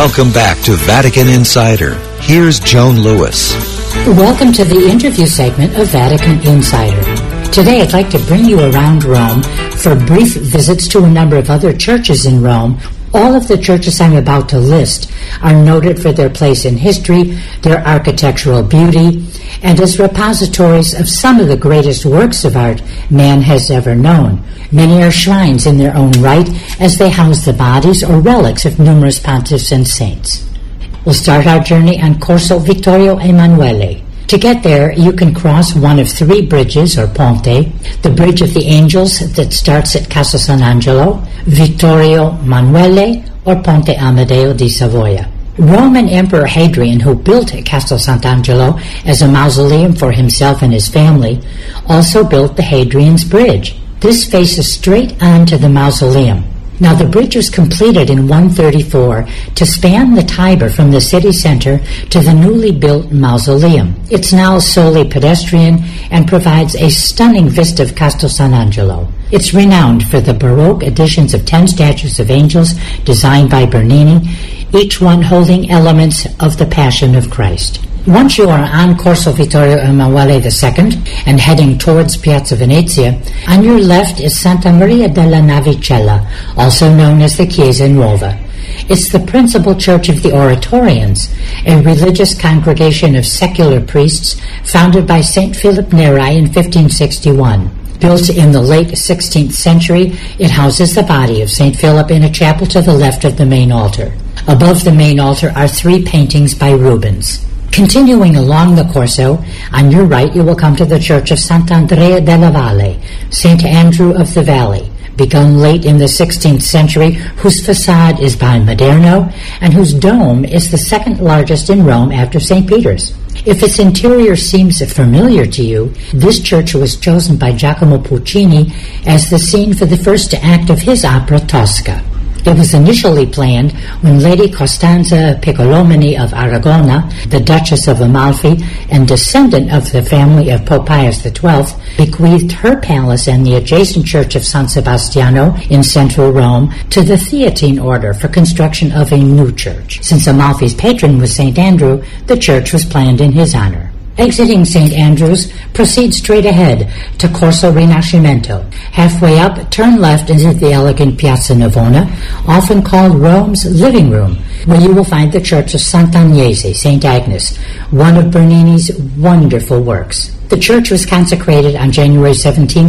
Welcome back to Vatican Insider. Here's Joan Lewis. Welcome to the interview segment of Vatican Insider. Today I'd like to bring you around Rome for brief visits to a number of other churches in Rome. All of the churches I'm about to list are noted for their place in history, their architectural beauty, and as repositories of some of the greatest works of art man has ever known. Many are shrines in their own right, as they house the bodies or relics of numerous pontiffs and saints. We'll start our journey on Corso Vittorio Emanuele. To get there, you can cross one of three bridges, or ponte: the Bridge of the Angels that starts at Castel San Angelo, Vittorio Emanuele, or Ponte Amadeo di Savoia. Roman Emperor Hadrian, who built Castel Sant'Angelo as a mausoleum for himself and his family, also built the Hadrian's Bridge. This faces straight onto the mausoleum. Now, the bridge was completed in 134 to span the Tiber from the city center to the newly built mausoleum. It's now solely pedestrian and provides a stunning vista of Castel San Angelo. It's renowned for the Baroque additions of 10 statues of angels designed by Bernini, each one holding elements of the Passion of Christ. Once you are on Corso Vittorio Emanuele II and heading towards Piazza Venezia, on your left is Santa Maria della Navicella, also known as the Chiesa Nuova. It's the principal church of the Oratorians, a religious congregation of secular priests founded by St. Philip Neri in 1561. Built in the late 16th century, it houses the body of St. Philip in a chapel to the left of the main altar. Above the main altar are three paintings by Rubens. Continuing along the Corso, on your right you will come to the Church of Sant'Andrea della Valle, St. Andrew of the Valley, begun late in the 16th century, whose facade is by Maderno, and whose dome is the second largest in Rome after St. Peter's. If its interior seems familiar to you, this church was chosen by Giacomo Puccini as the scene for the first act of his opera Tosca. It was initially planned when Lady Costanza Piccolomini of Aragona, the Duchess of Amalfi and descendant of the family of Pope Pius XII, bequeathed her palace and the adjacent church of San Sebastiano in central Rome to the Theatine order for construction of a new church. Since Amalfi's patron was St. Andrew, the church was planned in his honor. Exiting St. Andrew's, proceed straight ahead to Corso Rinascimento. Halfway up, turn left into the elegant Piazza Navona, often called Rome's living room, where you will find the Church of Sant'Agnese, St. Agnes, one of Bernini's wonderful works. The church was consecrated on January 17,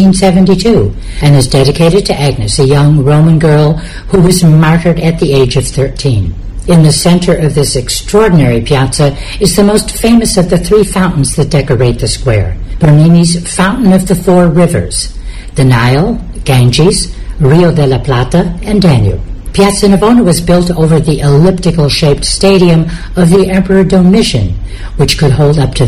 1672, and is dedicated to Agnes, a young Roman girl who was martyred at the age of 13. In the center of this extraordinary piazza is the most famous of the three fountains that decorate the square: Bernini's Fountain of the Four Rivers, the Nile, Ganges, Rio della Plata, and Danube. Piazza Navona was built over the elliptical-shaped stadium of the Emperor Domitian, which could hold up to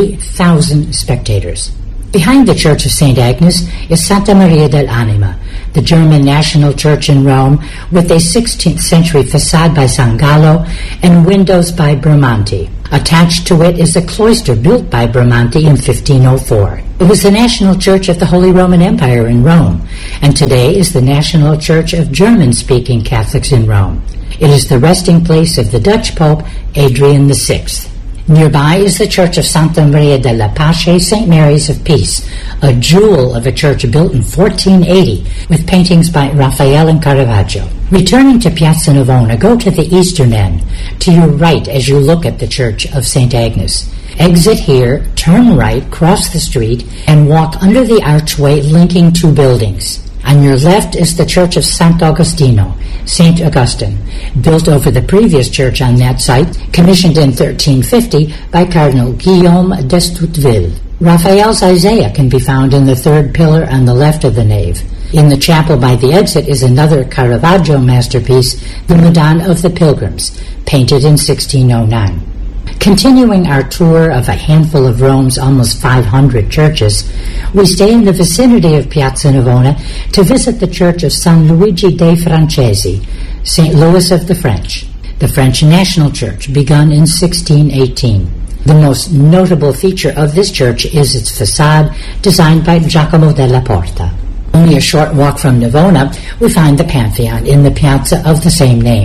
30,000 spectators. Behind the Church of St. Agnes is Santa Maria dell'Anima, the German national church in Rome, with a 16th century facade by San Gallo and windows by Bramante. Attached to it is a cloister built by Bramante in 1504. It was the national church of the Holy Roman Empire in Rome, and today is the national church of German-speaking Catholics in Rome. It is the resting place of the Dutch Pope, Adrian VI. Nearby is the Church of Santa Maria della Pace, St. Mary's of Peace, a jewel of a church built in 1480 with paintings by Raphael and Caravaggio. Returning to Piazza Navona, go to the eastern end, to your right as you look at the Church of St. Agnes. Exit here, turn right, cross the street, and walk under the archway linking two buildings. On your left is the Church of Sant'Agostino, St. Augustine, built over the previous church on that site, commissioned in 1350 by Cardinal Guillaume d'Estouteville. Raphael's Isaiah can be found in the third pillar on the left of the nave. In the chapel by the exit is another Caravaggio masterpiece, the Madonna of the Pilgrims, painted in 1609. Continuing our tour of a handful of Rome's almost 500 churches, we stay in the vicinity of Piazza Navona to visit the Church of San Luigi dei Francesi, St. Louis of the French national church, begun in 1618. The most notable feature of this church is its facade, designed by Giacomo della Porta. Only a short walk from Navona, we find the Pantheon in the piazza of the same name.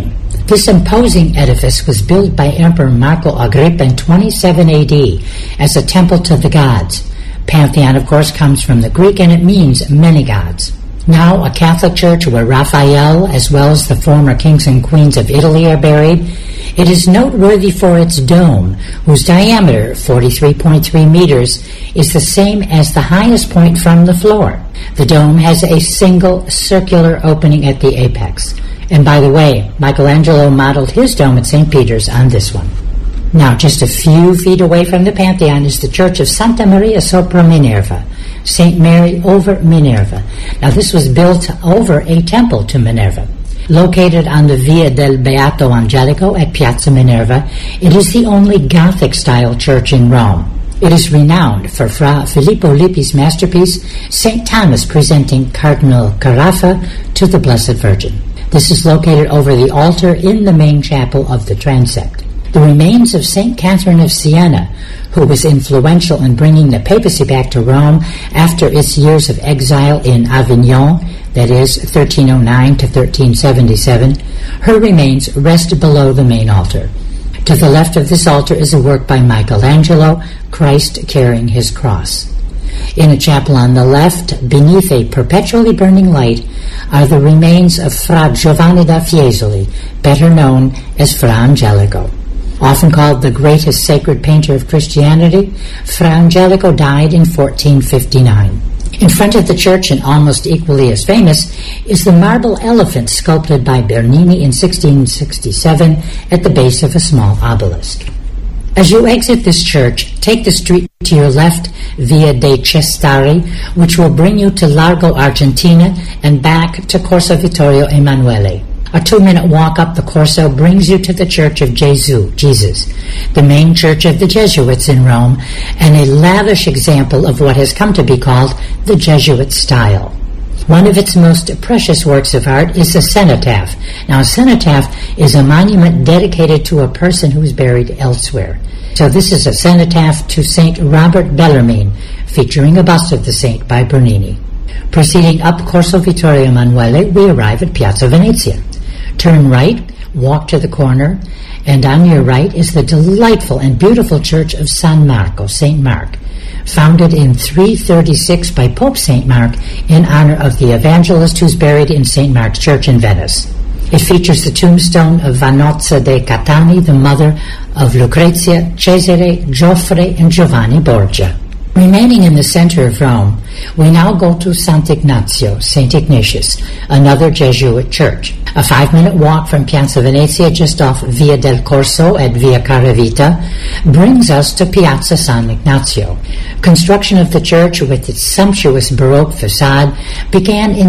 This imposing edifice was built by Emperor Marco Agrippa in 27 AD as a temple to the gods. Pantheon, of course, comes from the Greek, and it means many gods. Now a Catholic church where Raphael, as well as the former kings and queens of Italy, are buried. It is noteworthy for its dome, whose diameter, 43.3 meters, is the same as the highest point from the floor. The dome has a single circular opening at the apex. And by the way, Michelangelo modeled his dome at St. Peter's on this one. Now, just a few feet away from the Pantheon is the church of Santa Maria sopra Minerva, St. Mary over Minerva. Now, this was built over a temple to Minerva. Located on the Via del Beato Angelico at Piazza Minerva, it is the only Gothic-style church in Rome. It is renowned for Fra Filippo Lippi's masterpiece, St. Thomas presenting Cardinal Carafa to the Blessed Virgin. This is located over the altar in the main chapel of the transept. The remains of St. Catherine of Siena, who was influential in bringing the papacy back to Rome after its years of exile in Avignon, that is 1309 to 1377, her remains rest below the main altar. To the left of this altar is a work by Michelangelo, Christ carrying his cross. In a chapel on the left, beneath a perpetually burning light, are the remains of Fra Giovanni da Fiesoli, better known as Fra Angelico. Often called the greatest sacred painter of Christianity, Fra Angelico died in 1459. In front of the church, and almost equally as famous, is the marble elephant sculpted by Bernini in 1667 at the base of a small obelisk. As you exit this church, take the street to your left, Via dei Cestari, which will bring you to Largo Argentina and back to Corso Vittorio Emanuele. A 2-minute walk up the Corso brings you to the Church of Jesus, the main church of the Jesuits in Rome, and a lavish example of what has come to be called the Jesuit style. One of its most precious works of art is a cenotaph. Now, a cenotaph is a monument dedicated to a person who is buried elsewhere. So this is a cenotaph to St. Robert Bellarmine, featuring a bust of the saint by Bernini. Proceeding up Corso Vittorio Emanuele, we arrive at Piazza Venezia. Turn right, walk to the corner, and on your right is the delightful and beautiful church of San Marco, St. Mark, founded in 336 by Pope St. Mark in honor of the evangelist who's buried in St. Mark's Church in Venice. It features the tombstone of Vanozza de Catani, the mother of Lucrezia, Cesare, Geoffrey, and Giovanni Borgia. Remaining in the center of Rome, we now go to Sant'Ignazio, St. Ignatius, another Jesuit church. A 5-minute walk from Piazza Venezia, just off Via del Corso at Via Caravita, brings us to Piazza San Ignazio. Construction of the church, with its sumptuous Baroque facade, began in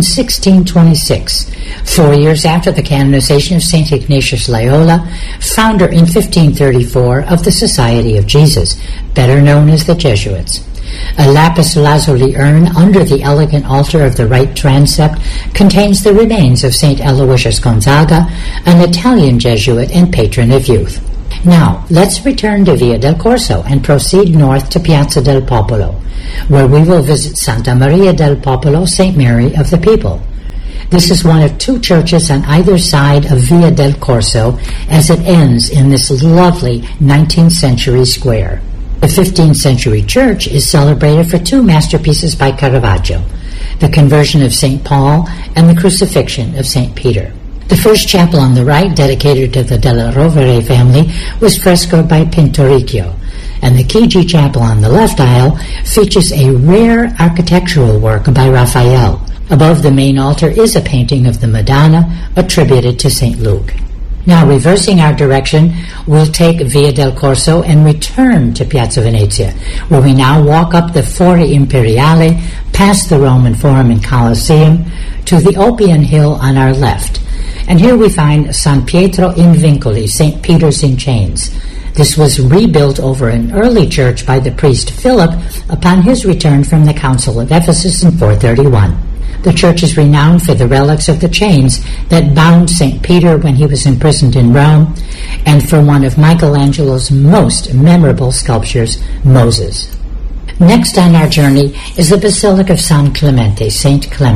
1626, 4 years after the canonization of St. Ignatius Loyola, founder in 1534 of the Society of Jesus, better known as the Jesuits. A lapis lazuli urn under the elegant altar of the right transept contains the remains of St. Aloysius Gonzaga, an Italian Jesuit and patron of youth. Now, let's return to Via del Corso and proceed north to Piazza del Popolo, where we will visit Santa Maria del Popolo, St. Mary of the People. This is one of 2 churches on either side of Via del Corso as it ends in this lovely 19th century square. The 15th century church is celebrated for 2 masterpieces by Caravaggio, the Conversion of St. Paul and the Crucifixion of St. Peter. The first chapel on the right, dedicated to the Della Rovere family, was frescoed by Pinturicchio, and the Chigi chapel on the left aisle features a rare architectural work by Raphael. Above the main altar is a painting of the Madonna attributed to St. Luke. Now, reversing our direction, we'll take Via del Corso and return to Piazza Venezia, where we now walk up the Fori Imperiale, past the Roman Forum and Colosseum, to the Oppian Hill on our left. And here we find San Pietro in Vincoli, St. Peter's in Chains. This was rebuilt over an early church by the priest Philip upon his return from the Council of Ephesus in 431. The church is renowned for the relics of the chains that bound St. Peter when he was imprisoned in Rome, and for one of Michelangelo's most memorable sculptures, Moses. Next on our journey is the Basilica of San Clemente, St. Clement,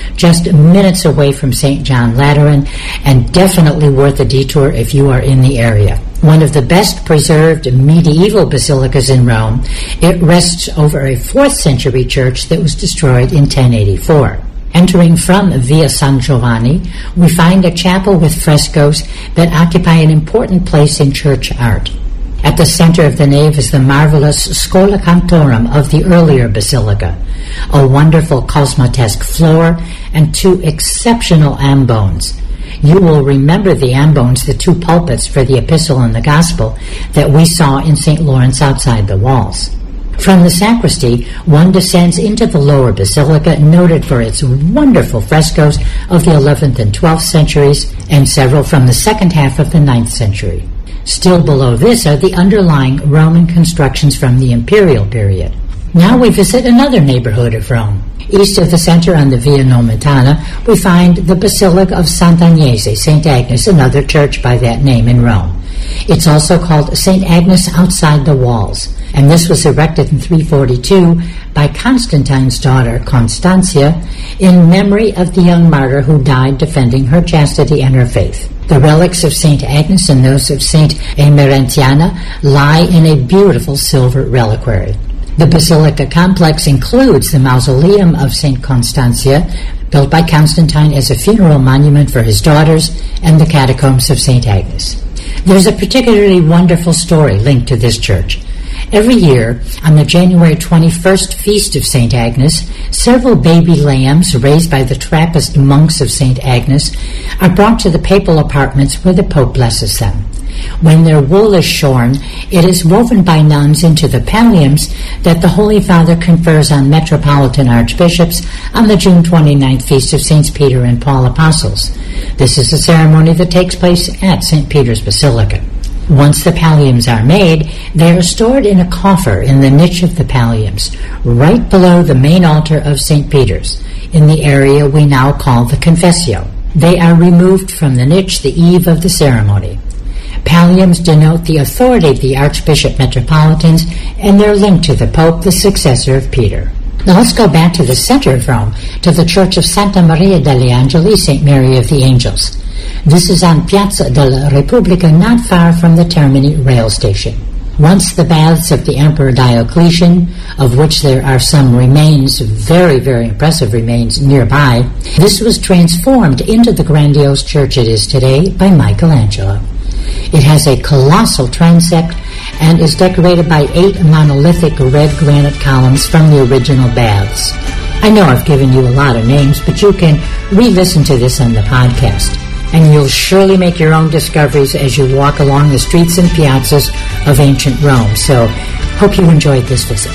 just minutes away from St. John Lateran, and definitely worth a detour if you are in the area. One of the best preserved medieval basilicas in Rome, it rests over a 4th century church that was destroyed in 1084. Entering from Via San Giovanni, we find a chapel with frescoes that occupy an important place in church art. At the center of the nave is the marvelous Schola Cantorum of the earlier basilica, a wonderful cosmotesque floor, and 2 exceptional ambones. You will remember the ambones, the 2 pulpits for the Epistle and the Gospel that we saw in St. Lawrence outside the walls. From the sacristy, one descends into the lower basilica, noted for its wonderful frescoes of the 11th and 12th centuries, and several from the second half of the 9th century. Still below this are the underlying Roman constructions from the imperial period. Now we visit another neighborhood of Rome. East of the center on the Via Nomentana, we find the Basilica of Sant'Agnese, St. Agnes, another church by that name in Rome. It's also called St. Agnes outside the walls, and this was erected in 342 by Constantine's daughter, Constantia, in memory of the young martyr who died defending her chastity and her faith. The relics of St. Agnes and those of St. Emerentiana lie in a beautiful silver reliquary. The basilica complex includes the mausoleum of St. Constantia, built by Constantine as a funeral monument for his daughters, and the catacombs of St. Agnes. There's a particularly wonderful story linked to this church. Every year, on the January 21st feast of St. Agnes, several baby lambs raised by the Trappist monks of St. Agnes are brought to the papal apartments where the Pope blesses them. When their wool is shorn, it is woven by nuns into the palliums that the Holy Father confers on metropolitan archbishops on the June 29th feast of Saints Peter and Paul Apostles. This is a ceremony that takes place at St. Peter's Basilica. Once the palliums are made, they are stored in a coffer in the niche of the palliums, right below the main altar of St. Peter's, in the area we now call the Confessio. They are removed from the niche the eve of the ceremony. Palliums denote the authority of the Archbishop Metropolitans, and they're linked to the Pope, the successor of Peter. Now let's go back to the center of Rome, to the Church of Santa Maria degli Angeli, St. Mary of the Angels. This is on Piazza della Repubblica, not far from the Termini rail station. Once the baths of the Emperor Diocletian, of which there are some remains, very, very impressive remains nearby, this was transformed into the grandiose church it is today by Michelangelo. It has a colossal transept and is decorated by 8 monolithic red granite columns from the original baths. I know I've given you a lot of names, but you can re-listen to this on the podcast, and you'll surely make your own discoveries as you walk along the streets and piazzas of ancient Rome. So, hope you enjoyed this visit.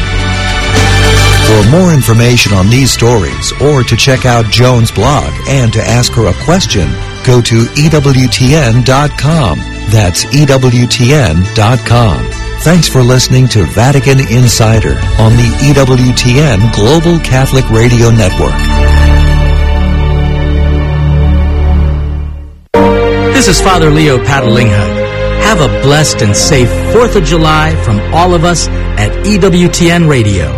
For more information on these stories, or to check out Joan's blog and to ask her a question, go to EWTN.com. That's EWTN.com. Thanks for listening to Vatican Insider on the EWTN Global Catholic Radio Network. This is Father Leo Patalinghud. Have a blessed and safe 4th of July from all of us at EWTN Radio.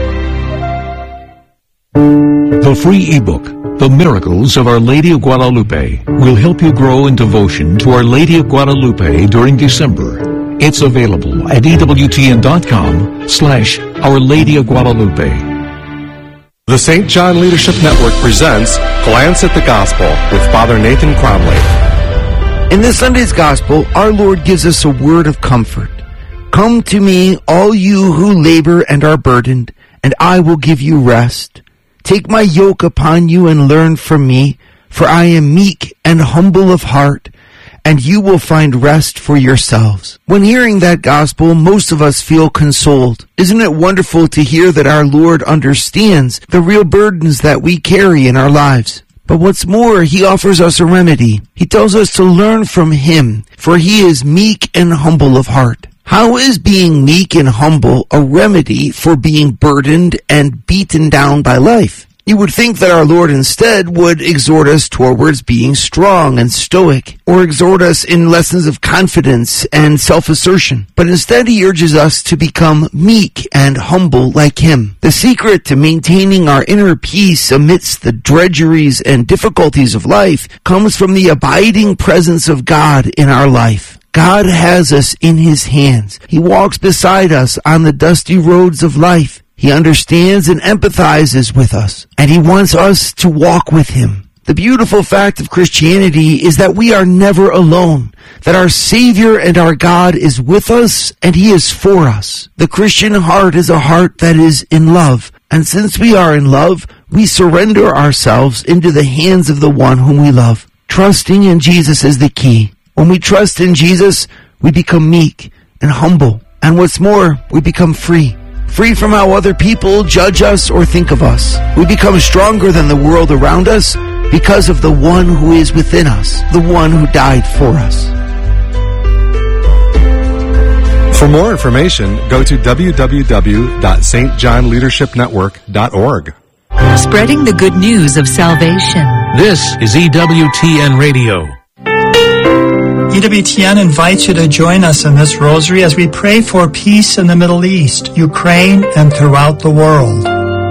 The free ebook, The Miracles of Our Lady of Guadalupe, will help you grow in devotion to Our Lady of Guadalupe during December. It's available at EWTN.com/Our Lady of Guadalupe. The St. John Leadership Network presents Glance at the Gospel with Father Nathan Cromley. In this Sunday's Gospel, our Lord gives us a word of comfort. Come to me, all you who labor and are burdened, and I will give you rest. Take my yoke upon you and learn from me, for I am meek and humble of heart, and you will find rest for yourselves. When hearing that gospel, most of us feel consoled. Isn't it wonderful to hear that our Lord understands the real burdens that we carry in our lives? But what's more, he offers us a remedy. He tells us to learn from him, for he is meek and humble of heart. How is being meek and humble a remedy for being burdened and beaten down by life? You would think that our Lord instead would exhort us towards being strong and stoic, or exhort us in lessons of confidence and self-assertion. But instead he urges us to become meek and humble like him. The secret to maintaining our inner peace amidst the drudgeries and difficulties of life comes from the abiding presence of God in our life. God has us in his hands. He walks beside us on the dusty roads of life. He understands and empathizes with us, and he wants us to walk with him. The beautiful fact of Christianity is that we are never alone, that our Savior and our God is with us, and he is for us. The Christian heart is a heart that is in love, and since we are in love, we surrender ourselves into the hands of the one whom we love. Trusting in Jesus is the key. When we trust in Jesus, we become meek and humble, and what's more, we become free. Free from how other people judge us or think of us. We become stronger than the world around us because of the one who is within us, the one who died for us. For more information, go to www.stjohnleadershipnetwork.org. Spreading the good news of salvation. This is EWTN Radio. EWTN invites you to join us in this rosary as we pray for peace in the Middle East, Ukraine, and throughout the world.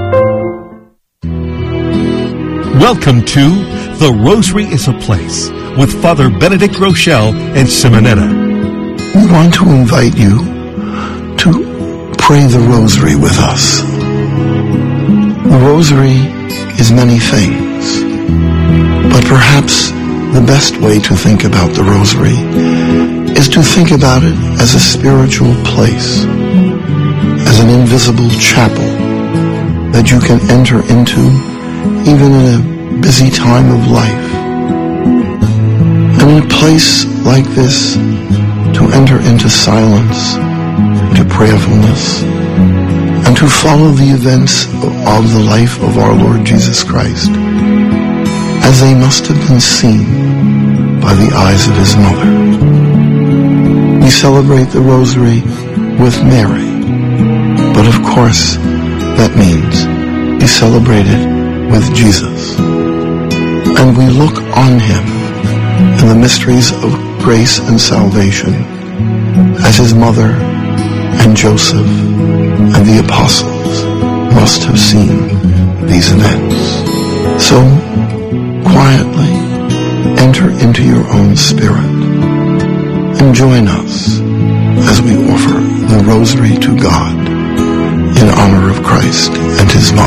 Welcome to The Rosary is a Place with Father Benedict Rochelle and Simonetta. We want to invite you to pray the Rosary with us. The Rosary is many things, but perhaps the best way to think about the Rosary is to think about it as a spiritual place, as an invisible chapel that you can enter into even in a busy time of life. And in a place like this, to enter into silence, into prayerfulness, and to follow the events of the life of our Lord Jesus Christ as they must have been seen by the eyes of his mother. We celebrate the Rosary with Mary, but of course that means we celebrate it with Jesus. And we look on him in the mysteries of grace and salvation as his mother and Joseph and the apostles must have seen these events. So, quietly enter into your own spirit and join us as we offer the Rosary to God in honor of Christ and his mother.